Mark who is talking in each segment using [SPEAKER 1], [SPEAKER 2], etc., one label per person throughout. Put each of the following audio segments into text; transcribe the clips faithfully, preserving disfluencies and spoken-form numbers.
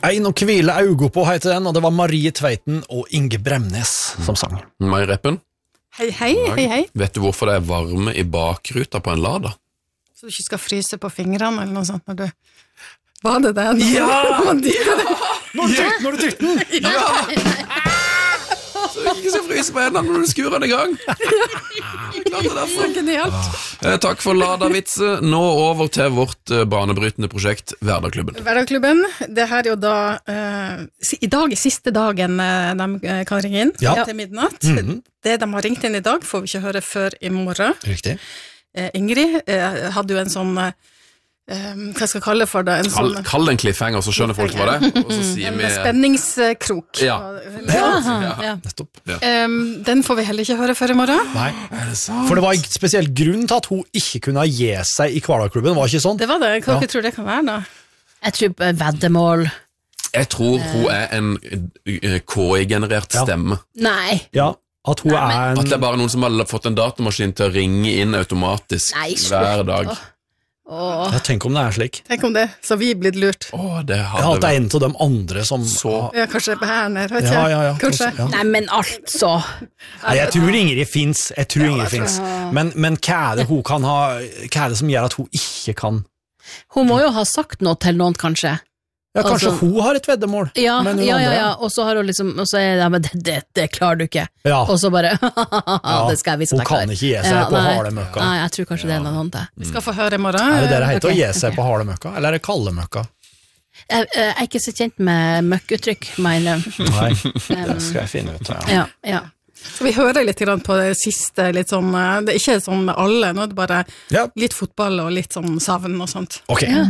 [SPEAKER 1] Ein og hvile augo på heter den, og det var Marie Tveiten og Inge Bremnes som sang.
[SPEAKER 2] Mai Reppen.
[SPEAKER 3] Hei, hei, hei, hei.
[SPEAKER 2] Vet du hvorfor det er varme i bakruta på en Lada?
[SPEAKER 3] Så du ikke skal fryse på fingrene eller noe sånt når du... Var det det?
[SPEAKER 1] Ja!
[SPEAKER 3] Når du
[SPEAKER 1] Når du tykte den!
[SPEAKER 3] Ja!
[SPEAKER 2] Så ikke så fryse på hendene når du skur den i gang. Klart det derfor.
[SPEAKER 3] Genialt.
[SPEAKER 2] Eh, takk for Lada-vitse. Nå over til vårt eh, banebrytende prosjekt Hverdagsklubben.
[SPEAKER 3] Hverdagsklubben, det her er jo da uh, I dag er siste dagen uh, de kan ringe inn
[SPEAKER 1] Ja.
[SPEAKER 3] til midnatt.
[SPEAKER 1] Mhm.
[SPEAKER 3] Det de har ringt inn i dag får vi ikke høre før i morgen.
[SPEAKER 1] Riktig.
[SPEAKER 3] Uh, Ingrid uh, hadde jo en sånn uh, um, hva skal jeg kalle det for det? En
[SPEAKER 2] Kall,
[SPEAKER 3] sånn
[SPEAKER 2] kall det en cliffhanger, så skjønner folk hva det er. Og så sier
[SPEAKER 3] en
[SPEAKER 2] vi
[SPEAKER 3] spenningskrok.
[SPEAKER 2] Ja.
[SPEAKER 4] Aha, ja.
[SPEAKER 1] Nettopp.
[SPEAKER 3] Um, den får vi heller ikke høre før i morgen.
[SPEAKER 1] Nei. For det var en spesiell grunn til at hun ikke kunne gi seg i Hverdagsklubben, var ikke sånn?
[SPEAKER 3] Det var det. Hva
[SPEAKER 1] Ja.
[SPEAKER 3] dere tror det kan være da?
[SPEAKER 4] Jeg tror på veddemål.
[SPEAKER 2] Jeg tror hun er en eh, K I-generert
[SPEAKER 1] Ja.
[SPEAKER 2] stemme.
[SPEAKER 4] Nei.
[SPEAKER 1] Ja, at hun er
[SPEAKER 2] At det
[SPEAKER 1] en...
[SPEAKER 2] er bare noen som har fått en datamaskin til å ringe inn automatisk
[SPEAKER 4] Nei, slutt.
[SPEAKER 2] hver dag.
[SPEAKER 4] Åh. Åh.
[SPEAKER 1] Ja, tenk om det er slik.
[SPEAKER 3] Tenk om det, så vi er blitt lurt.
[SPEAKER 2] Å, det
[SPEAKER 1] Ja,
[SPEAKER 2] hadde
[SPEAKER 1] at det er en av de andre som...
[SPEAKER 2] Så-
[SPEAKER 3] Ja, kanskje Berner, vet ikke.
[SPEAKER 1] Ja, ja, ja.
[SPEAKER 3] Kanskje.
[SPEAKER 1] Ja.
[SPEAKER 4] Nei, men altså.
[SPEAKER 1] Nei, jeg tror Ingrid finnes. Jeg tror Ingrid finnes. Men, men hva er det hun kan ha... Hva er det som gjør at hun ikke kan...
[SPEAKER 4] Hun må jo ha sagt noe til noen, kanskje.
[SPEAKER 1] Ja, kanskje
[SPEAKER 4] Altså-
[SPEAKER 1] hun har et veddemål.
[SPEAKER 4] Ja,
[SPEAKER 1] men hun
[SPEAKER 4] ja, ja,
[SPEAKER 1] andre-
[SPEAKER 4] ja. Og så har hun liksom, og så er det, ja, men det, det, det klarer du ikke.
[SPEAKER 1] Ja.
[SPEAKER 4] Og så bare,
[SPEAKER 1] Ja,
[SPEAKER 4] det skal jeg vise
[SPEAKER 1] hun
[SPEAKER 4] deg klar.
[SPEAKER 1] kan ikke gi seg
[SPEAKER 4] Ja,
[SPEAKER 1] på
[SPEAKER 4] nei.
[SPEAKER 1] harde møkka.
[SPEAKER 4] Nei, jeg tror kanskje det er noe sånt.
[SPEAKER 3] Vi skal få høre i morgen.
[SPEAKER 1] Er det det det heter
[SPEAKER 4] Ok,
[SPEAKER 1] å gi seg
[SPEAKER 4] ok.
[SPEAKER 1] på harde møkka, eller er det kalde møkka?
[SPEAKER 4] Jeg, jeg er ikke så kjent med møkkuttrykk, mener jeg.
[SPEAKER 1] Nei, det skal jeg finne ut. Ja.
[SPEAKER 4] Ja, ja.
[SPEAKER 3] Så vi hører litt grann på det siste, litt sånn, eh, det er ikke sånn med alle, nå er det bare
[SPEAKER 1] Ja.
[SPEAKER 3] litt fotball og litt sånn savn og sånt.
[SPEAKER 1] Ok.
[SPEAKER 4] Ja.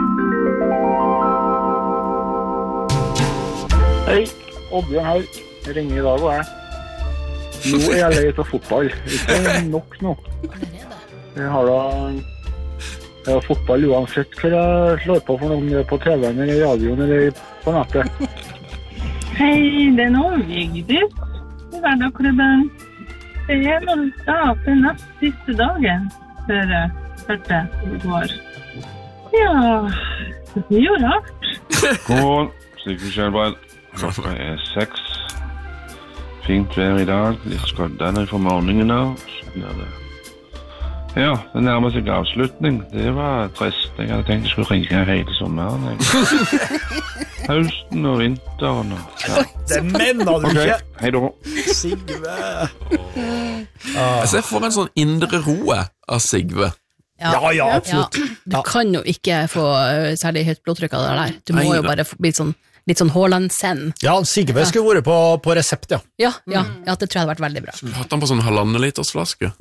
[SPEAKER 5] Hei, Oddbjørn her. Jeg ringer i dag og jeg. Nå er jeg lei av fotball. Ikke nok nå. Jeg har da jeg har fotball uansett hva jeg slår på for noen på T V-en eller i radioen eller på nettet.
[SPEAKER 6] Hei, det er nå Vigdis i Hverdagsklubben. Det er noen dag til nest siste dagen før jeg hørte i går. Ja, det er jo rart.
[SPEAKER 7] God, Sigurd Kjellbrand. Klokka er seks. Fint vær i dag. Litt skodden fra morgenen av. Så blir det... Ja, det nærmer seg avslutning. Det var trist. Jeg hadde tenkt jeg skulle ringe hele sommeren. Jeg. Høsten og vinteren. Og... Ja.
[SPEAKER 1] Det mener du
[SPEAKER 7] Ok,
[SPEAKER 1] ikke.
[SPEAKER 7] hei da.
[SPEAKER 1] Sigve.
[SPEAKER 2] Jeg ser for en sånn indre roe av Sigve.
[SPEAKER 1] Ja, ja,
[SPEAKER 4] Ja,
[SPEAKER 1] absolutt.
[SPEAKER 4] du kan jo ikke få uh, særlig høyt blodtrykk av det der. Du må
[SPEAKER 2] Nei,
[SPEAKER 4] jo
[SPEAKER 2] da.
[SPEAKER 4] bare få- bli sånn, litt sånn Haaland-send.
[SPEAKER 1] Ja, Sigve skulle vært på, på resept, ja.
[SPEAKER 4] Ja, ja, ja, det tror jeg hadde vært veldig bra.
[SPEAKER 2] Hatt han på sånn halvannen liters flaske.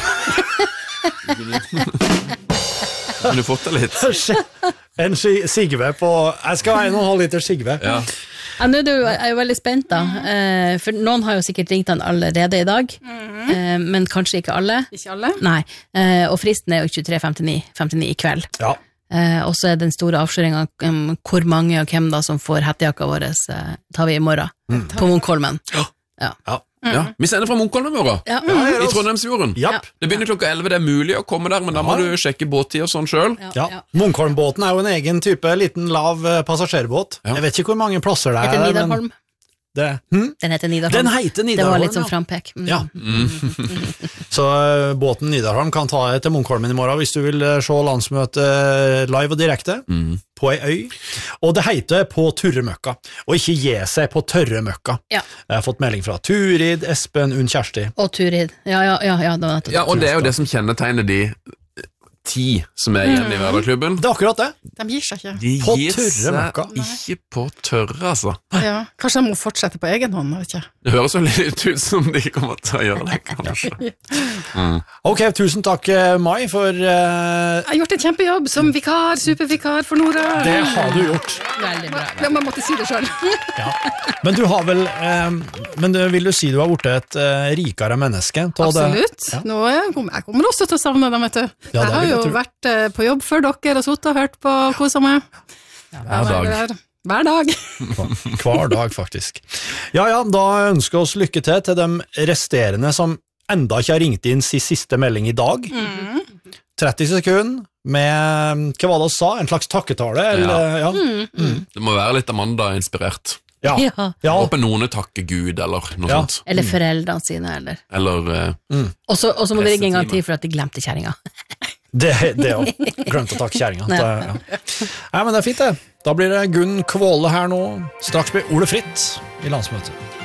[SPEAKER 2] Kunne du fått det litt?
[SPEAKER 1] En Si- Sigve på... Jeg skal ha en og en halv liter Sigve.
[SPEAKER 2] Ja.
[SPEAKER 4] Ja, nå er du, jeg er jo veldig spent da, eh, for noen har jo sikkert ringt han allerede i dag, eh, men kanskje ikke alle.
[SPEAKER 3] Ikke alle?
[SPEAKER 4] Nei, eh, og fristen er jo tjuetre femtini i kveld.
[SPEAKER 1] Ja.
[SPEAKER 4] Eh, og så er den store avsløringen um, hvor mange og hvem da som får hettejakka vår eh, tar vi i morgen på Munkholmen.
[SPEAKER 1] Ja.
[SPEAKER 2] Ja. Vi sender fra Munkholmen i morgen.
[SPEAKER 4] Ja.
[SPEAKER 2] I Trondheimsfjorden.
[SPEAKER 1] Japp.
[SPEAKER 2] Det begynner klokka elleve, det er mulig å komme der, men da må
[SPEAKER 1] Ja.
[SPEAKER 2] du sjekke båttid og sånn selv.
[SPEAKER 1] Ja. Munkholmbåten er jo en egen type liten lav eh, passasjerbåt.
[SPEAKER 2] Ja.
[SPEAKER 1] Jeg vet ikke hvor mange plasser det er.
[SPEAKER 4] Heter
[SPEAKER 1] men
[SPEAKER 4] Nidarholm.
[SPEAKER 1] Det, hm?
[SPEAKER 4] Den heter Nidarholm.
[SPEAKER 1] Den heter
[SPEAKER 4] Det
[SPEAKER 1] Nidarholm,
[SPEAKER 4] var litt sånn
[SPEAKER 1] ja.
[SPEAKER 4] frampek. Mm.
[SPEAKER 1] Ja. Så eh, båten Nidarholm kan ta deg til Munkholmen i morgen hvis du vil eh, se landsmøtet live og direkte på ei øy. Og det heter på Turremøkka, og ikke gi seg på Tørremøkka.
[SPEAKER 4] Ja.
[SPEAKER 1] Jeg har fått melding fra Turid, Espen, Unn Kjersti.
[SPEAKER 4] Og Turid. Ja, ja, ja, ja, det var nettopp.
[SPEAKER 2] Ja, og det er jo det som kjennetegner de ti som er igjen i Hverdagsklubben.
[SPEAKER 1] Det er akkurat det.
[SPEAKER 3] De gir seg ikke.
[SPEAKER 2] De
[SPEAKER 1] På
[SPEAKER 2] gir
[SPEAKER 1] tørre
[SPEAKER 2] seg
[SPEAKER 1] møkka.
[SPEAKER 2] ikke på tørre, altså.
[SPEAKER 3] Ja. Kanskje de må fortsette på egen hånd, vet ikke.
[SPEAKER 2] Det høres jo litt ut som de kommer til å gjøre det, kanskje.
[SPEAKER 1] Ok, tusen takk, eh, Mai, for eh,
[SPEAKER 3] Jeg har gjort en kjempejobb som vikar, supervikar for Nora.
[SPEAKER 1] det har du gjort.
[SPEAKER 4] Veldig bra.
[SPEAKER 3] Ja, man måtte si det selv.
[SPEAKER 1] Ja. Men du har vel eh, Men du, vil du si du har blitt et eh, rikere menneske? Ta det-
[SPEAKER 3] Absolutt.
[SPEAKER 1] Ja.
[SPEAKER 3] Nå er- kommer jeg kommer også til å savne dem, vet du.
[SPEAKER 1] Ja, det
[SPEAKER 3] jeg har
[SPEAKER 1] vil jeg
[SPEAKER 3] jo
[SPEAKER 1] tro.
[SPEAKER 3] vært eh, på jobb før dere og suttet og hørt på og koset meg.
[SPEAKER 2] Hver dag.
[SPEAKER 3] Hver dag.
[SPEAKER 1] Hver dag, faktisk. Ja, ja, da ønsker vi oss lykke til til de resterende som enda ikke har ringt inn sin siste melding i dag. tretti sekunder, med, hva var det hun sa, en slags takketale, eller, ja.
[SPEAKER 4] Mm.
[SPEAKER 1] Mm.
[SPEAKER 2] Det må være litt Amanda-inspirert.
[SPEAKER 1] Ja.
[SPEAKER 4] Ja.
[SPEAKER 1] Ja.
[SPEAKER 2] Håper noen takker Gud, eller noe
[SPEAKER 1] Ja.
[SPEAKER 2] sånt.
[SPEAKER 4] Eller foreldrene sine, eller.
[SPEAKER 2] Eller eh,
[SPEAKER 1] Mm.
[SPEAKER 4] Og så og så må det ringe en gang
[SPEAKER 2] Pressetime.
[SPEAKER 4] til for at de glemte kjerringa.
[SPEAKER 1] Det, det også. Glemte å takke kjæringa.
[SPEAKER 4] Ja.
[SPEAKER 1] Ja. Nei, men det er fint det. Da blir det Gunn Kvåle her nå. Straks blir Ole Fritt i landsmøtet.